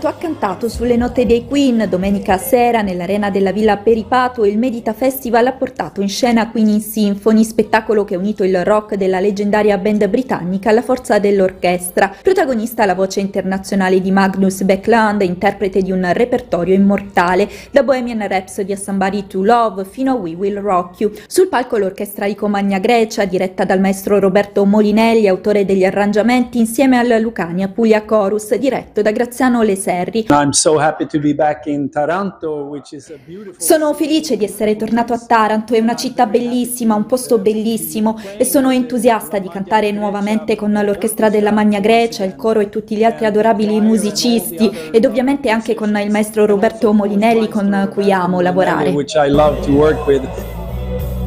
Taranto ha cantato sulle note dei Queen. Domenica sera nell'arena della Villa Peripato il Medita Festival ha portato in scena Queen in Symphony, spettacolo che ha unito il rock della leggendaria band britannica alla forza dell'orchestra. Protagonista la voce internazionale di Magnus Backlund, interprete di un repertorio immortale, da Bohemian Rhapsody a Somebody to Love fino a We Will Rock You. Sul palco l'orchestra Ico Magna Grecia, diretta dal maestro Roberto Molinelli, autore degli arrangiamenti, insieme al Lucania Puglia Chorus, diretto da Graziano Leserri. Sono felice di essere tornato a Taranto, è una città bellissima, un posto bellissimo e sono entusiasta di cantare nuovamente con l'orchestra della Magna Grecia, il coro e tutti gli altri adorabili musicisti ed ovviamente anche con il maestro Roberto Molinelli con cui amo lavorare.